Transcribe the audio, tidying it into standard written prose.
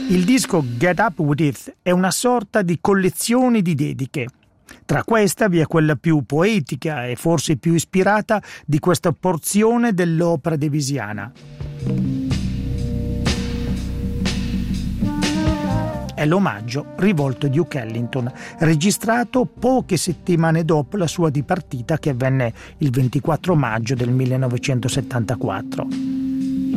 Il disco Get Up With It è una sorta di collezione di dediche. Tra queste vi è quella più poetica e forse più ispirata di questa porzione dell'opera davisiana. È l'omaggio rivolto a Duke Ellington, registrato poche settimane dopo la sua dipartita che avvenne il 24 maggio del 1974.